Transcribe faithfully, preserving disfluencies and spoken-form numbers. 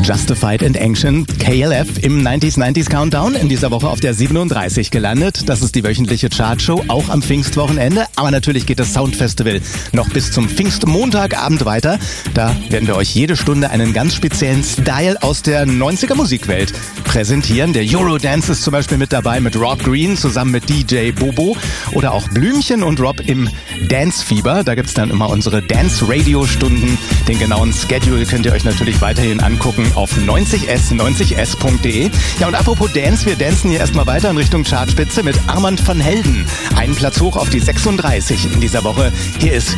Justified and Ancient, K L F im neunziger neunziger Countdown, in dieser Woche auf der siebenunddreißig gelandet. Das ist die wöchentliche Chartshow, auch am Pfingstwochenende. Aber natürlich geht das Soundfestival noch bis zum Pfingstmontagabend weiter. Da werden wir euch jede Stunde einen ganz speziellen Style aus der neunziger Musikwelt präsentieren. Der Eurodance ist zum Beispiel mit dabei mit Rob Green zusammen mit D J Bobo oder auch Blümchen und Rob im Dancefieber. Da gibt's dann immer unsere Dance-Radio-Stunden. Den genauen Schedule könnt ihr euch natürlich weiterhin angucken auf neunzig s neunzig s punkt de. Ja, und apropos Dance, wir dancen hier erstmal weiter in Richtung Chartspitze mit Armand van Helden. Einen Platz hoch auf die sechsunddreißig in dieser Woche. Hier ist